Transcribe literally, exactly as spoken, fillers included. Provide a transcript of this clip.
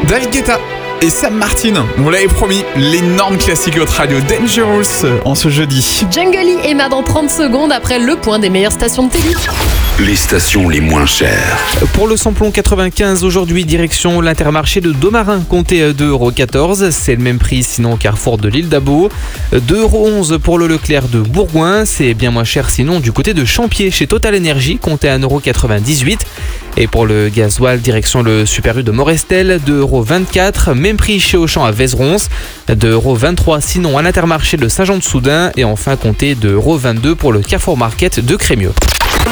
David Guetta et Sam Martin, on l'avait promis, l'énorme classique de votre radio Dangerous en ce jeudi. Jungle et Emma dans trente secondes après le point des meilleures stations de télé. Les stations les moins chères. Pour le samplon quatre-vingt-quinze, aujourd'hui, direction l'Intermarché de Domarin, comptez deux euros quatorze. C'est le même prix sinon au Carrefour de l'Île d'Abo. deux euros onze pour le Leclerc de Bourgoin. C'est bien moins cher sinon du côté de Champier chez Total Energy, comptez un euro quatre-vingt-dix-huit. Et pour le gasoil, direction le Super U de Morestel, deux euros vingt-quatre. Même prix chez Auchan à Vézerons, deux euros vingt-trois sinon à l'Intermarché de Saint-Jean-de-Soudain. Et enfin, comptez deux euros vingt-deux pour le Carrefour Market de Crémieux.